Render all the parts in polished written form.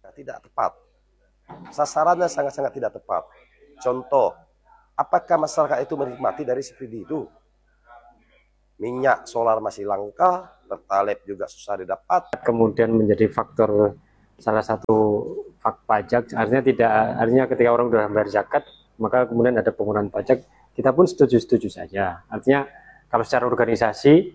tidak tepat. Sasarannya sangat-sangat tidak tepat. Contoh, apakah masyarakat itu menikmati dari subsidi itu? Minyak solar masih langka, pertalite juga susah didapat. Kemudian menjadi faktor salah satu pajak, artinya ketika orang sudah bayar zakat, maka kemudian ada pengurangan pajak, kita pun setuju-setuju saja. Artinya kalau secara organisasi.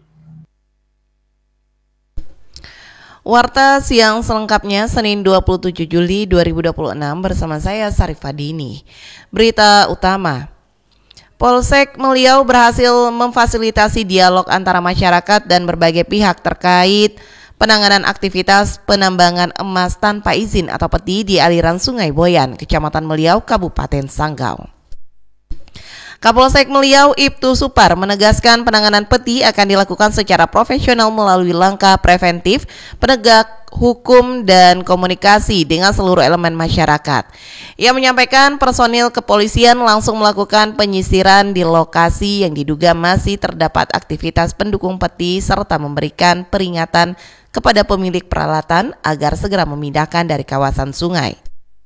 Warta siang selengkapnya Senin 27 Juli 2026 bersama saya Sarifadini. Berita utama. Polsek Meliau berhasil memfasilitasi dialog antara masyarakat dan berbagai pihak terkait penanganan aktivitas penambangan emas tanpa izin atau peti di aliran Sungai Boyan, Kecamatan Meliau, Kabupaten Sanggau. Kapolsek Meliau Ibtu Supar menegaskan penanganan peti akan dilakukan secara profesional melalui langkah preventif, penegak hukum dan komunikasi dengan seluruh elemen masyarakat. Ia menyampaikan personil kepolisian langsung melakukan penyisiran di lokasi yang diduga masih terdapat aktivitas pendukung peti serta memberikan peringatan kepada pemilik peralatan agar segera memindahkan dari kawasan sungai.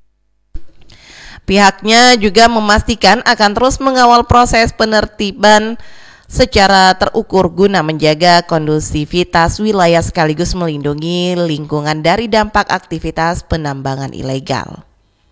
Pihaknya juga memastikan akan terus mengawal proses penertiban secara terukur guna menjaga kondusivitas wilayah sekaligus melindungi lingkungan dari dampak aktivitas penambangan ilegal.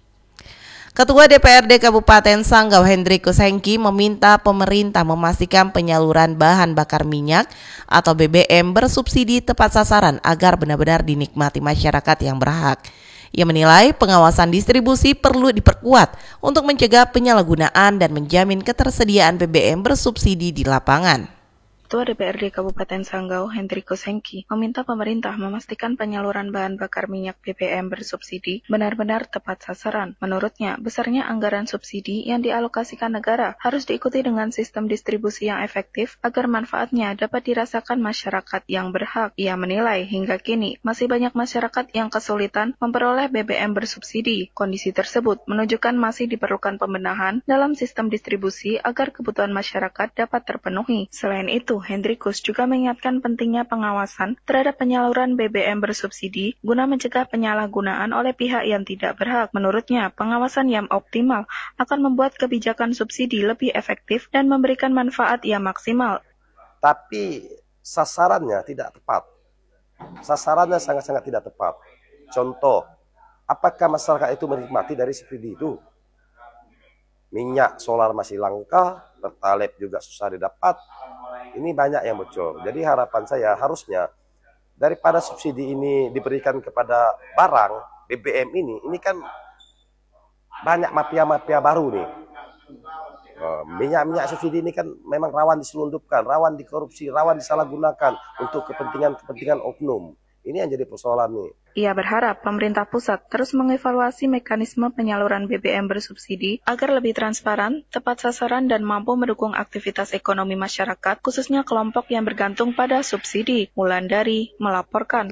Ketua DPRD Kabupaten Sanggau Hendrikus Hengki meminta pemerintah memastikan penyaluran bahan bakar minyak atau BBM bersubsidi tepat sasaran agar benar-benar dinikmati masyarakat yang berhak. Ia menilai pengawasan distribusi perlu diperkuat untuk mencegah penyalahgunaan dan menjamin ketersediaan BBM bersubsidi di lapangan. Ketua DPRD Kabupaten Sanggau, Hendrikus Hengki, meminta pemerintah memastikan penyaluran bahan bakar minyak BBM bersubsidi benar-benar tepat sasaran. Menurutnya, besarnya anggaran subsidi yang dialokasikan negara harus diikuti dengan sistem distribusi yang efektif agar manfaatnya dapat dirasakan masyarakat yang berhak. Ia menilai hingga kini masih banyak masyarakat yang kesulitan memperoleh BBM bersubsidi. Kondisi tersebut menunjukkan masih diperlukan pembenahan dalam sistem distribusi agar kebutuhan masyarakat dapat terpenuhi. Selain itu, Hendrikus juga mengingatkan pentingnya pengawasan terhadap penyaluran BBM bersubsidi guna mencegah penyalahgunaan oleh pihak yang tidak berhak. Menurutnya, pengawasan yang optimal akan membuat kebijakan subsidi lebih efektif dan memberikan manfaat yang maksimal. Tapi sasarannya tidak tepat. Sasarannya sangat-sangat tidak tepat. Contoh, apakah masyarakat itu menikmati dari subsidi itu? Minyak solar masih langka, pertalite juga susah didapat. Ini banyak yang bocor. Jadi harapan saya harusnya daripada subsidi ini diberikan kepada barang BBM ini kan banyak mafia-mafia baru nih. Minyak subsidi ini kan memang rawan diselundupkan, rawan dikorupsi, rawan disalahgunakan untuk kepentingan oknum. Ini yang jadi persoalan nih. Ia berharap pemerintah pusat terus mengevaluasi mekanisme penyaluran BBM bersubsidi agar lebih transparan, tepat sasaran, dan mampu mendukung aktivitas ekonomi masyarakat, khususnya kelompok yang bergantung pada subsidi. Wulandari melaporkan.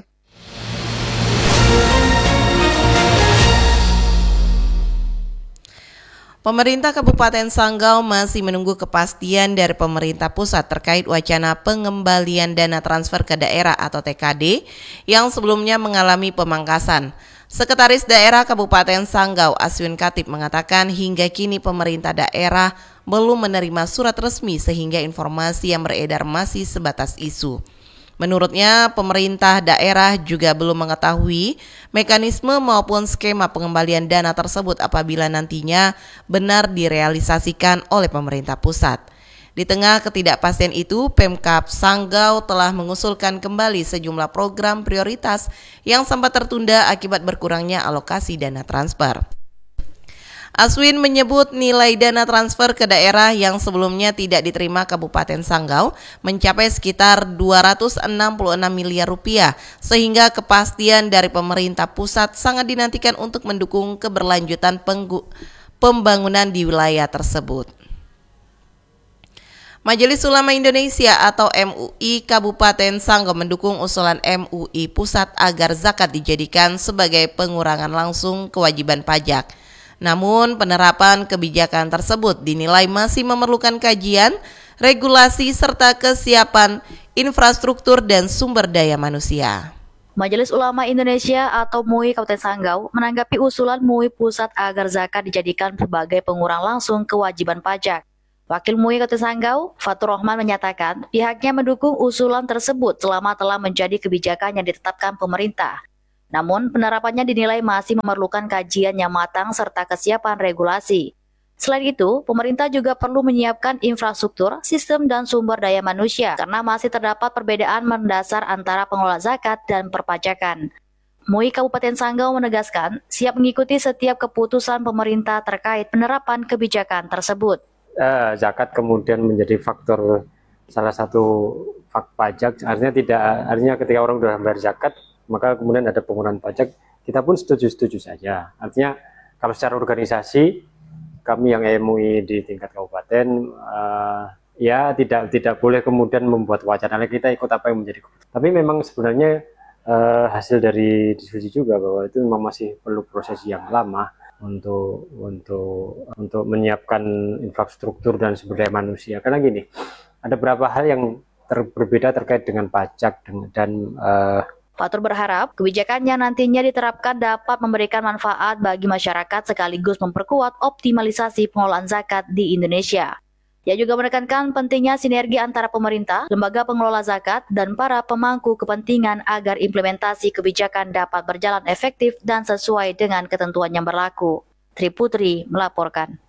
Pemerintah Kabupaten Sanggau masih menunggu kepastian dari pemerintah pusat terkait wacana pengembalian dana transfer ke daerah atau TKD yang sebelumnya mengalami pemangkasan. Sekretaris Daerah Kabupaten Sanggau Aswin Katib mengatakan hingga kini pemerintah daerah belum menerima surat resmi sehingga informasi yang beredar masih sebatas isu. Menurutnya, pemerintah daerah juga belum mengetahui mekanisme maupun skema pengembalian dana tersebut apabila nantinya benar direalisasikan oleh pemerintah pusat. Di tengah ketidakpastian itu, Pemkab Sanggau telah mengusulkan kembali sejumlah program prioritas yang sempat tertunda akibat berkurangnya alokasi dana transfer. Aswin menyebut nilai dana transfer ke daerah yang sebelumnya tidak diterima Kabupaten Sanggau mencapai sekitar 266 miliar rupiah, sehingga kepastian dari pemerintah pusat sangat dinantikan untuk mendukung keberlanjutan pembangunan di wilayah tersebut. Majelis Ulama Indonesia atau MUI Kabupaten Sanggau mendukung usulan MUI Pusat agar zakat dijadikan sebagai pengurangan langsung kewajiban pajak. Namun penerapan kebijakan tersebut dinilai masih memerlukan kajian, regulasi serta kesiapan infrastruktur dan sumber daya manusia. Majelis Ulama Indonesia atau MUI Kabupaten Sanggau menanggapi usulan MUI Pusat agar zakat dijadikan sebagai pengurang langsung kewajiban pajak. Wakil MUI Kabupaten Sanggau, Fatur Rahman menyatakan pihaknya mendukung usulan tersebut selama telah menjadi kebijakan yang ditetapkan pemerintah. Namun penerapannya dinilai masih memerlukan kajian yang matang serta kesiapan regulasi. Selain itu, pemerintah juga perlu menyiapkan infrastruktur, sistem, dan sumber daya manusia karena masih terdapat perbedaan mendasar antara pengelola zakat dan perpajakan. MUI Kabupaten Sanggau menegaskan siap mengikuti setiap keputusan pemerintah terkait penerapan kebijakan tersebut. Zakat kemudian menjadi faktor salah satu pajak, artinya ketika orang sudah bayar zakat, maka kemudian ada pengurangan pajak, kita pun setuju-setuju saja. Artinya kalau secara organisasi kami yang MUI di tingkat kabupaten ya tidak boleh kemudian membuat wacana kita ikut apa yang menjadi keputusan. Tapi memang sebenarnya hasil dari diskusi juga bahwa itu memang masih perlu proses yang lama untuk menyiapkan infrastruktur dan sumber daya manusia. Karena gini, ada beberapa hal yang berbeda terkait dengan pajak dan Fatur berharap kebijakannya nantinya diterapkan dapat memberikan manfaat bagi masyarakat sekaligus memperkuat optimalisasi pengelolaan zakat di Indonesia. Ia juga menekankan pentingnya sinergi antara pemerintah, lembaga pengelola zakat, dan para pemangku kepentingan agar implementasi kebijakan dapat berjalan efektif dan sesuai dengan ketentuan yang berlaku. Tri Putri melaporkan.